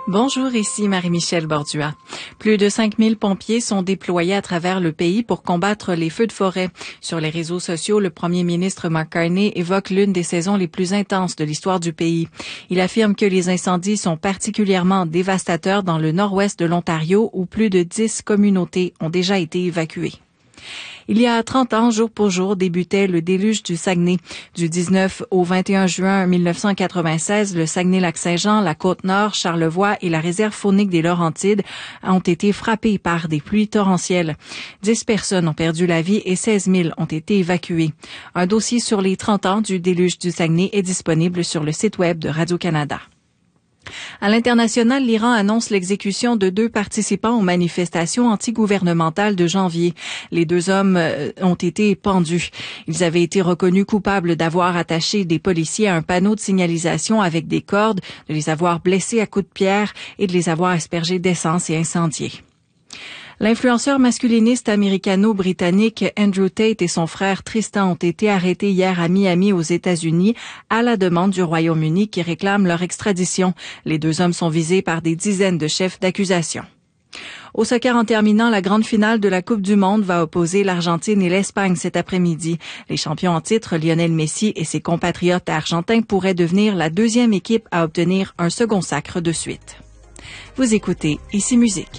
Bonjour, ici Marie-Michel Bordua. Plus de 5000 pompiers sont déployés à travers le pays pour combattre les feux de forêt. Sur les réseaux sociaux, le premier ministre Mark Carney évoque l'une des saisons les plus intenses de l'histoire du pays. Il affirme que les incendies sont particulièrement dévastateurs dans le nord-ouest de l'Ontario où plus de 10 communautés ont déjà été évacuées. Il y a 30 ans, jour pour jour, débutait le déluge du Saguenay. Du 19 au 21 juin 1996, le Saguenay-Lac-Saint-Jean, la Côte-Nord, Charlevoix et la réserve faunique des Laurentides ont été frappés par des pluies torrentielles. 10 personnes ont perdu la vie et 16 000 ont été évacuées. Un dossier sur les 30 ans du déluge du Saguenay est disponible sur le site web de Radio-Canada. À l'international, l'Iran annonce l'exécution de 2 participants aux manifestations antigouvernementales de janvier. Les 2 hommes ont été pendus. Ils avaient été reconnus coupables d'avoir attaché des policiers à un panneau de signalisation avec des cordes, de les avoir blessés à coups de pierre et de les avoir aspergés d'essence et incendiés. L'influenceur masculiniste américano-britannique Andrew Tate et son frère Tristan ont été arrêtés hier à Miami aux États-Unis à la demande du Royaume-Uni qui réclame leur extradition. Les 2 hommes sont visés par des dizaines de chefs d'accusation. Au soccer en terminant, la grande finale de la Coupe du Monde va opposer l'Argentine et l'Espagne cet après-midi. Les champions en titre, Lionel Messi et ses compatriotes argentins pourraient devenir la 2e équipe à obtenir un second sacre de suite. Vous écoutez Ici Musique.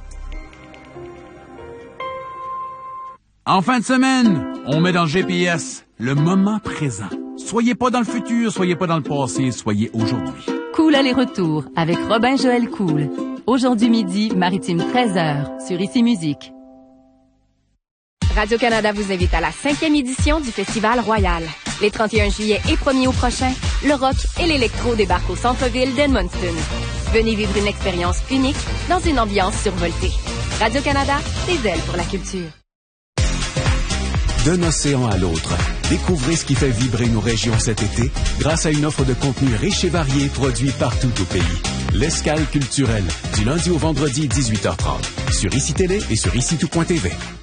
En fin de semaine, on met dans le GPS le moment présent. Soyez pas dans le futur, soyez pas dans le passé, soyez aujourd'hui. Cool aller-retour avec Robin-Joël Cool. Aujourd'hui midi, Maritime 13h sur Ici Musique. Radio-Canada vous invite à la 5e édition du Festival Royal. Les 31 juillet et 1er août prochain, le rock et l'électro débarquent au centre-ville d'Edmundston. Venez vivre une expérience unique dans une ambiance survoltée. Radio-Canada, des ailes pour la culture. D'un océan à l'autre, découvrez ce qui fait vibrer nos régions cet été grâce à une offre de contenu riche et varié produit partout au pays. L'Escale culturelle, du lundi au vendredi 18h30, sur ICI Télé et sur ICITOUT.tv.